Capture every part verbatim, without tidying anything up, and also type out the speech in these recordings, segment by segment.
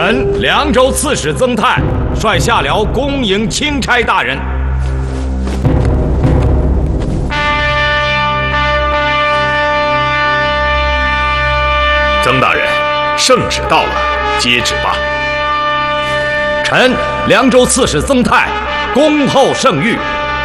臣凉州刺史曾泰率下僚恭迎钦差大人。 曾大人，圣旨到了，接旨吧。 臣凉州刺史曾泰恭候圣谕。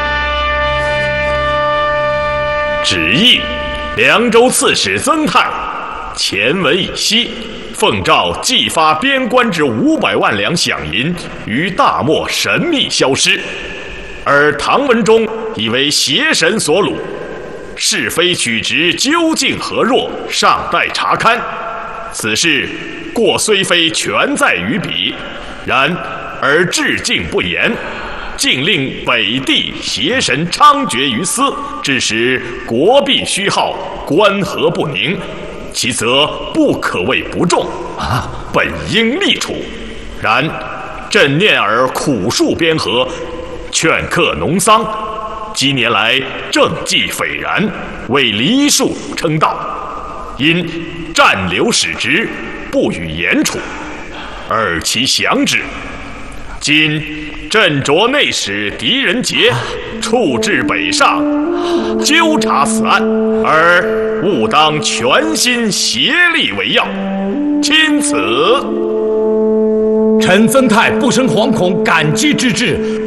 旨意：凉州刺史曾泰前文已息，奉诏寄发边关之五百万两饷银于大漠神秘消失，而唐文忠以为邪神所掳，是非曲直究竟何若，尚待查勘。此事过虽非全在于彼，然而至敬不言，竟令北地邪神猖獗于斯，致使国必虚耗，关河不宁，其责不可谓不重啊！本应立处，然朕念尔苦戍边河，劝客农桑，积年来政绩斐然，为梨树称道，因暂留使职，不予严处，尔其详之。今朕着内史狄仁杰处至北上，纠察此案，而务当全心协力为要。钦此。 臣曾泰不生惶恐，感激之至，